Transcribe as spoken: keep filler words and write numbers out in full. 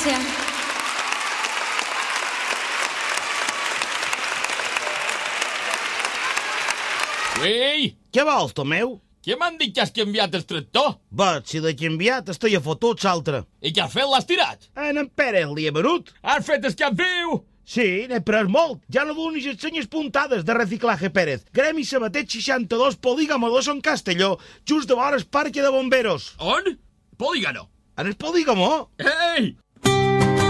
gràcies. Ei! Què vols, Tomeu? Què m'han dit que has canviat el tractor? Veig, si l'he canviat, estic a fotut l'altre. I què has fet? L'has tirat? En en Pere li he venut. Has fet el cap viu! Sí, n'he pres molt. Ja no donis les senyes puntades de Reciclaje Pérez. Gremi Sabatet seixanta-dos, Polígamo dos en Castelló, just de vora el parque de bomberos. On? Polígono. En el Polígamo? Ei!